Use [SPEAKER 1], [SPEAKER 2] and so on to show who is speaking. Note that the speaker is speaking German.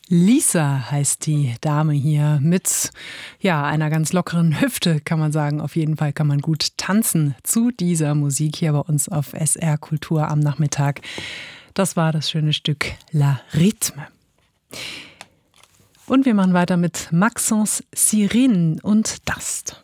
[SPEAKER 1] Lisa heißt die Dame hier mit einer ganz lockeren Hüfte, kann man sagen. Auf jeden Fall kann man gut tanzen zu dieser Musik hier bei uns auf SR Kultur am Nachmittag. Das war das schöne Stück La Rythme. Und wir machen weiter mit Maxence Sirine und Dust.